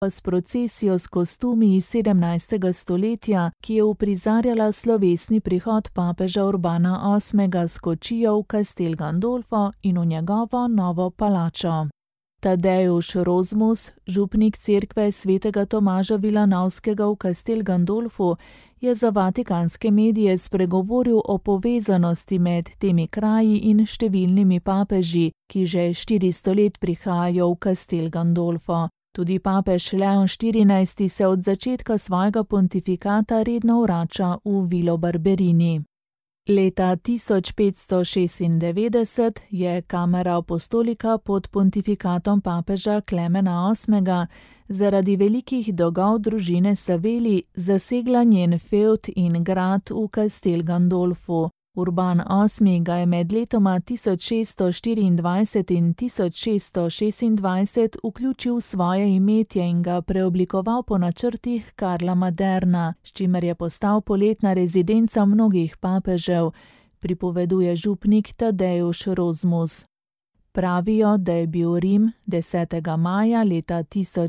s procesijo s kostumi iz 17. stoletja, ki je uprizarjala slovesni prihod papeža Urbana VIII. Skočijo v Castel Gandolfo in v njegovo novo palačo. Tadeusz Rozmus, župnik cerkve svetega Tomaža Vilanovskega v Castel Gandolfu, je za vatikanske medije spregovoril o povezanosti med temi kraji in številnimi papeži, ki že 400 let prihajajo v Castel Gandolfo. Tudi papež Leon XIV. Se od začetka svojega pontifikata redno vrača v Vilo Barberini. Leta 1596 je Kamera Apostolika pod pontifikatom papeža Klemena VIII. Zaradi velikih dolgov družine Savelli zasegla njen fevd in grad v Castel Gandolfu. Urban VIII. Ga je med letoma 1624 in 1626 vključil v svoje imetje in ga preoblikoval po načrtih Karla Maderna, s čimer je postal poletna rezidenca mnogih papežev, pripoveduje župnik Tadeusz Rozmus. Pravijo, da je bil Rim 10. maja leta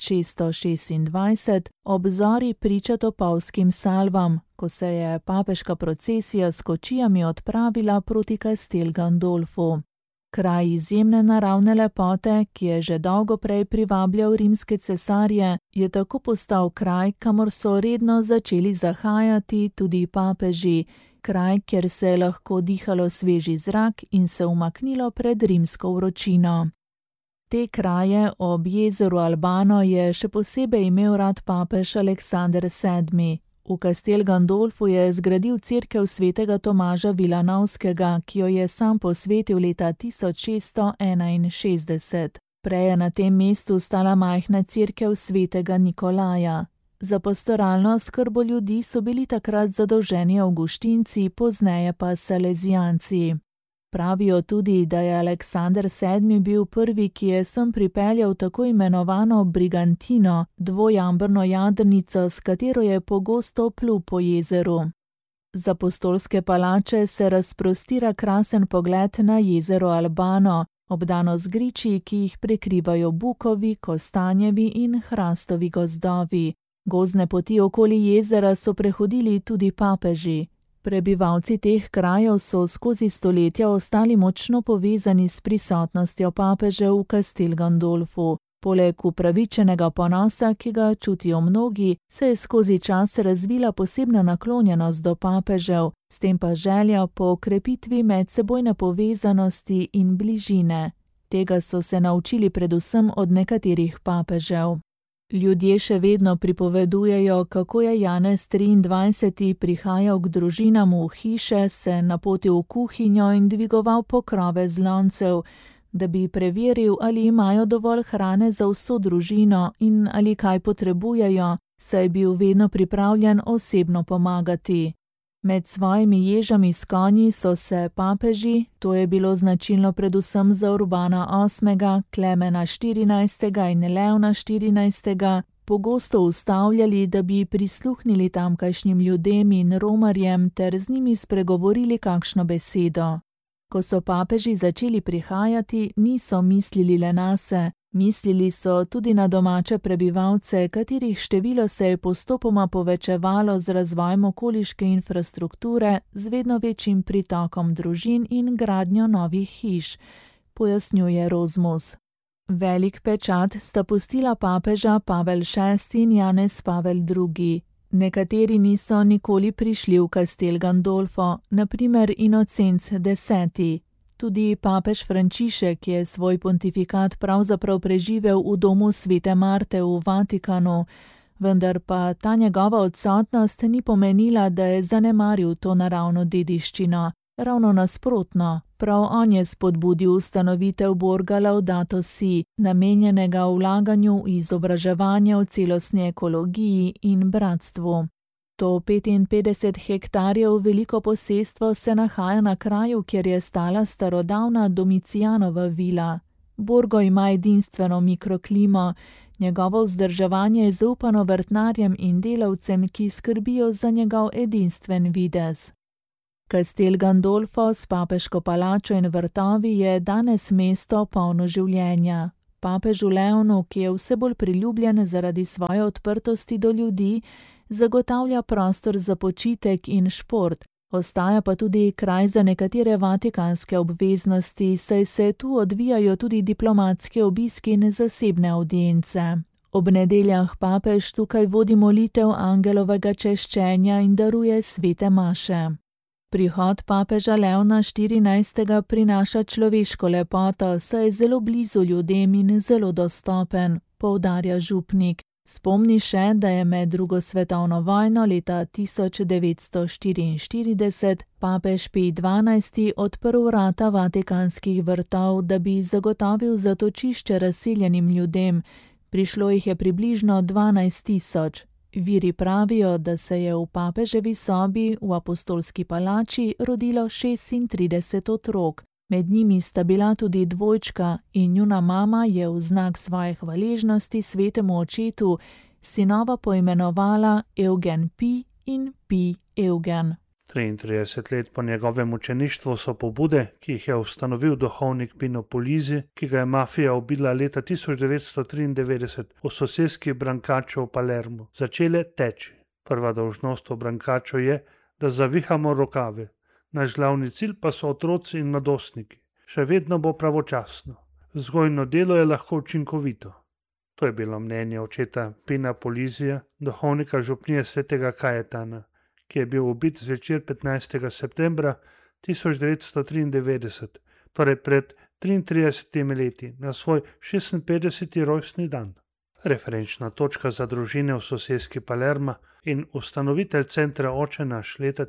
1626 ob zori priča topovskim salvam, ko se je papeška procesija s kočijami odpravila proti Castel Gandolfu. Kraj izjemne naravne lepote, ki je že dolgo prej privabljal rimske cesarje, je tako postal kraj, kamor so redno začeli zahajati tudi papeži, kraj, kjer se je lahko dihalo sveži zrak in se umaknilo pred rimsko vročino. Te kraje ob jezeru Albano je še posebej imel rad papež Aleksander VII. V Castel Gandolfu je zgradil cerkev svetega Tomaža Vilanovskega, ki jo je sam posvetil leta 1661. Prej je na tem mestu stala majhna cerkev svetega Nikolaja. Za pastoralno skrbo ljudi so bili takrat zadolženi avguštinci, pozneje pa salezijanci. Pravijo tudi, da je Aleksander VII. Bil prvi, ki je sem pripeljal tako imenovano brigantino, dvojambrno jadrnico, s katero je pogosto plul po jezeru. Z apostolske palače se razprostira krasen pogled na jezero Albano, obdano z griči, ki jih prekrivajo bukovi, kostanjevi in hrastovi gozdovi. Gozdne poti okoli jezera so prehodili tudi papeži. Prebivalci teh krajev so skozi stoletja ostali močno povezani s prisotnostjo papežev v Castel Gandolfu. Poleg upravičenega ponosa, ki ga čutijo mnogi, se je skozi čas razvila posebna naklonjenost do papežev, s tem pa želja po okrepitvi medsebojne povezanosti in bližine. Tega so se naučili predvsem od nekaterih papežev. Ljudje še vedno pripovedujejo, kako je Janez 23. prihajal k družinam v hiše, se napotil v kuhinjo in dvigoval pokrove z loncev, da bi preveril, ali imajo dovolj hrane za vso družino in ali kaj potrebujejo, saj je bil vedno pripravljen osebno pomagati. Med svojimi ježami s konji so se papeži, to je bilo značilno predvsem za Urbana VIII., Klemena XIV. In Leona XIV., pogosto ustavljali, da bi prisluhnili tamkajšnjim ljudem in romarjem ter z njimi spregovorili kakšno besedo. Ko so papeži začeli prihajati, niso mislili le nase. Mislili so tudi na domače prebivalce, katerih število se je postopoma povečevalo z razvojem okoliške infrastrukture, z vedno večjim pritokom družin in gradnjo novih hiš, pojasnjuje Rozmus. Velik pečat sta pustila papeža Pavel VI. In Janez Pavel II. Nekateri niso nikoli prišli v Castel Gandolfo, na primer Inocenc X. Tudi papež Frančišek je svoj pontifikat pravzaprav preživel v domu svete Marte v Vatikanu, vendar pa ta njegova odsotnost ni pomenila, da je zanemaril to naravno dediščino. Ravno nasprotno, prav on je spodbudil ustanovitev Borga Laudato Si, namenjenega vlaganju v izobraževanje o celostni ekologiji in bratstvu. To 55 hektarjev veliko posestvo se nahaja na kraju, kjer je stala starodavna Domicijanova vila. Borgo ima edinstveno mikroklimo, njegovo vzdrževanje je zaupano vrtnarjem in delavcem, ki skrbijo za njegov edinstven videz. Castel Gandolfo s papeško palačo in vrtovi je danes mesto polno življenja. Papežu Leonu, ki je vse bolj priljubljen zaradi svoje odprtosti do ljudi, zagotavlja prostor za počitek in šport, ostaja pa tudi kraj za nekatere vatikanske obveznosti, saj se tu odvijajo tudi diplomatske obiski in zasebne avdience. Ob nedeljah papež tukaj vodi molitev angelovega češčenja in daruje svete maše. Prihod papeža Leona XIV. Prinaša človeško lepoto, saj je zelo blizu ljudem in zelo dostopen, poudarja župnik. Spomni še, da je med drugo svetovno vojno leta 1944 papež Pij XII. Odprl vrata vatikanskih vrtov, da bi zagotovil zatočišče razseljenim ljudem. Prišlo jih je približno 12.000. Viri pravijo, da se je v papeževi sobi v apostolski palači rodilo 36 otrok. Med njimi sta bila tudi dvojčka in njuna mama je v znak svoje hvaležnosti svetemu očetu sinova poimenovala Eugen Pij in Pij Eugen. 33 let po njegovem mučeništvu so pobude, ki jih je ustanovil duhovnik Pino Puglisi, ki ga je mafija ubila leta 1993 v soseski Brancaccio v Palermu, začele teči. Prva dolžnost v Brancaccio je, da zavihamo rokave. Naš glavni cilj pa so otroci in mladostniki. Še vedno bo pravočasno. Vzgojno delo je lahko učinkovito. To je bilo mnenje očeta Pina Puglisija, duhovnika župnije svetega Kajetana, ki je bil ubit zvečer 15. septembra 1993, torej pred 33 leti, na svoj 56. rojstni dan. Referenčna točka za družine v soseski Palerma in ustanovitelj centra Oče naš leta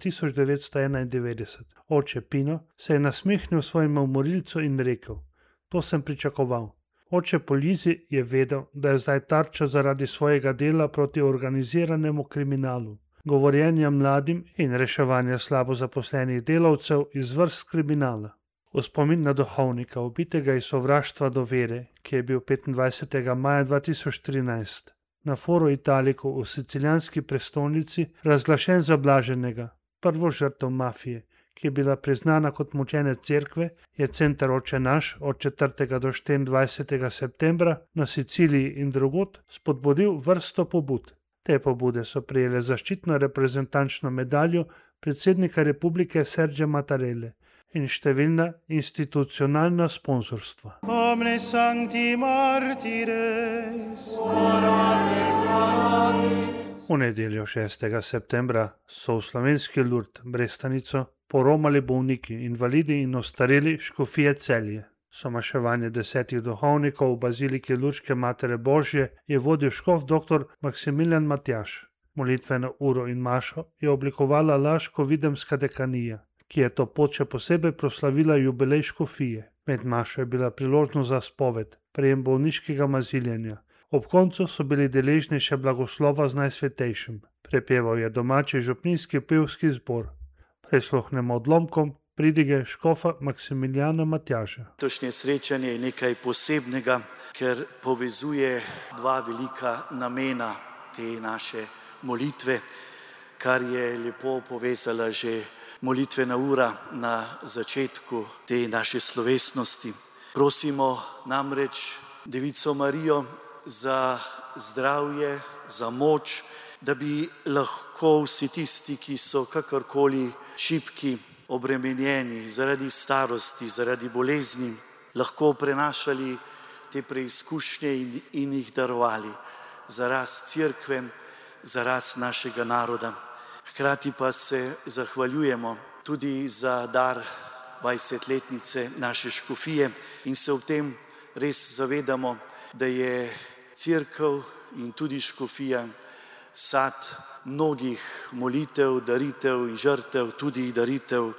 1991, oče Pino, se je nasmehnil svojemu morilcu in rekel: "To sem pričakoval." Oče Puglisi je vedel, da je zdaj tarča zaradi svojega dela proti organiziranemu kriminalu, govorjenja mladim in reševanja slabo zaposlenih delavcev iz vrst kriminala. V spomin na duhovnika, ubitega iz sovraštva do vere, ki je bil 25. maja 2013 na Foro Italico v sicilijanski prestolnici razglašen za blaženega, prvo žrtev mafije, ki je bila priznana kot mučenec cerkve, je center Oče naš od 4. do 24. septembra na Siciliji in drugod spodbudil vrsto pobud. Te pobude so prejele zaščitno reprezentančno medaljo predsednika republike Sergija Mattarelle in številna institucionalna sponzorstva. Omne sancti martires, V nedeljo 6. septembra so v slovenski Lurd Brestanico poromali bolniki, invalidi in ostareli škofije Celje. Somaševanje 10 duhovnikov v baziliki Lurdske Matere Božje je vodil škof dr. Maksimilijan Matjaž. Molitveno uro in mašo je oblikovala laško-videmska dekanija, ki je to pot še posebej proslavila jubilej škofije. Med mašo je bila priložnost za spoved, prejem bolniškega maziljenja. Ob koncu so bili deležni še blagoslova z Najsvetejšim. Prepeval je domači župnijski pevski zbor. Prisluhnemo odlomkom pridige škofa Maksimilijana Matjaža. Tošnje srečanje je nekaj posebnega, ker povezuje dva velika namena te naše molitve, kar je lepo povezala že molitvena ura na začetku te naše slovesnosti. Prosimo namreč Devico Marijo za zdravje, za moč, da bi lahko vsi tisti, ki so kakorkoli šibki, obremenjeni zaradi starosti, zaradi bolezni, lahko prenašali te preizkušnje in jih darovali za rast cerkve, za rast našega naroda. Hkrati pa se zahvaljujemo tudi za dar 20-letnice naše škofije in se v tem res zavedamo, da je cerkev in tudi škofija sad mnogih molitev, daritev in žrtev, tudi daritev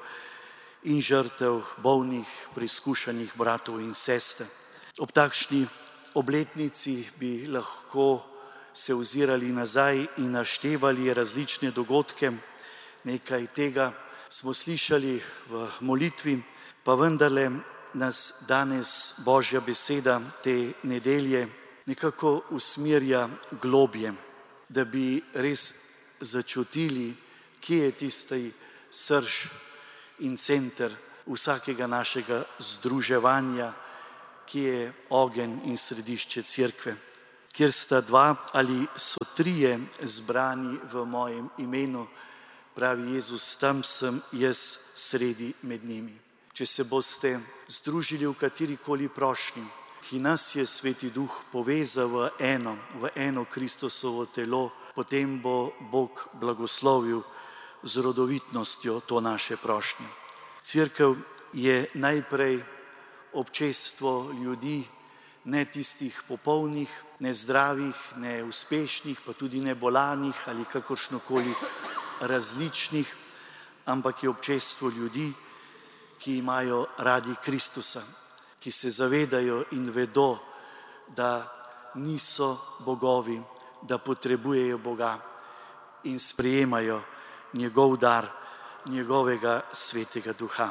in žrtev bolnih, preizkušanih bratov in sester. Ob takšni obletnici bi lahko se ozirali nazaj in naštevali različne dogodke. Nekaj tega smo slišali v molitvi, pa vendarle nas danes Božja beseda te nedelje nekako usmerja globje, da bi res začutili, kje je tisti srž in center vsakega našega združevanja, ki je ogenj in središče cerkve. Kjer sta dva ali so trije zbrani v mojem imenu, pravi Jezus, tam sem jaz sredi med njimi. Če se boste združili v katerikoli prošnji, ki nas je Sveti Duh povezal v eno Kristusovo telo, potem bo Bog blagoslovil z rodovitnostjo to naše prošnje. Cerkev je najprej občestvo ljudi, ne tistih popolnih, ne zdravih, ne uspešnih, pa tudi ne bolanih ali kakršnokoli različnih, ampak je občestvo ljudi, ki imajo radi Kristusa, ki se zavedajo in vedo, da niso bogovi, da potrebujejo Boga in sprejemajo njegov dar, njegovega Svetega Duha.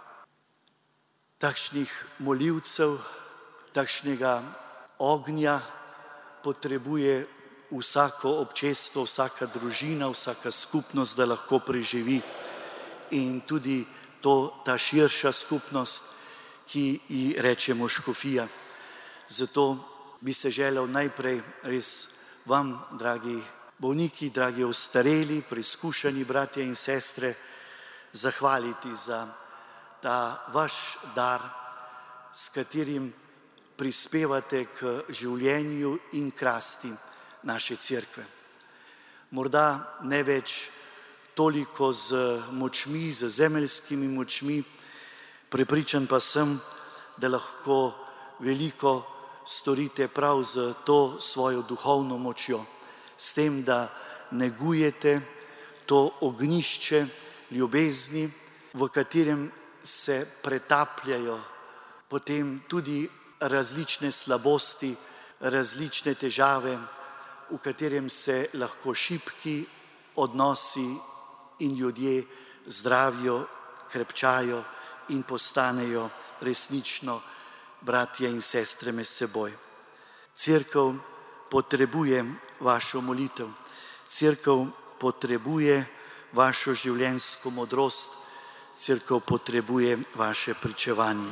Takšnih molivcev, takšnega ognja potrebuje vsako občestvo, vsaka družina, vsaka skupnost, da lahko preživi, in tudi ta širša skupnost, ki ji rečemo škofija. Zato bi se želel najprej res vam, dragi bolniki, dragi ostareli, preizkušeni bratje in sestre, zahvaliti za ta vaš dar, s katerim prispevate k življenju in krasti naše cerkve. Morda ne več toliko z močmi, z zemeljskimi močmi, prepričan pa sem, da lahko veliko storite prav z to svojo duhovno močjo, s tem, da negujete to ognjišče ljubezni, v katerem se pretapljajo potem tudi različne slabosti, različne težave, v katerem se lahko šibki odnosi in ljudje zdravijo, krepčajo in postanejo resnično bratje in sestre med seboj. Cerkev potrebuje vašo molitev, cerkev potrebuje vašo življenjsko modrost, cerkev potrebuje vaše pričevanje.